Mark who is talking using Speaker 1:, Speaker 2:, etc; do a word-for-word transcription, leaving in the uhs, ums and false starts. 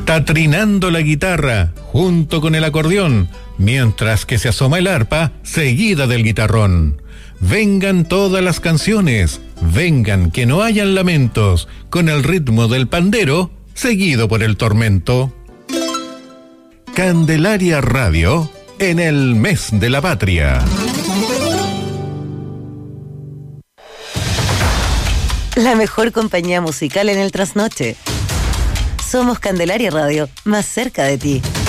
Speaker 1: Está trinando la guitarra junto con el acordeón, mientras que se asoma el arpa seguida del guitarrón. Vengan todas las canciones, vengan que no hayan lamentos, con el ritmo del pandero seguido por el tormento. Candelaria Radio en el mes de la patria.
Speaker 2: La mejor compañía musical en el trasnoche. Somos Candelaria Radio, más cerca de ti.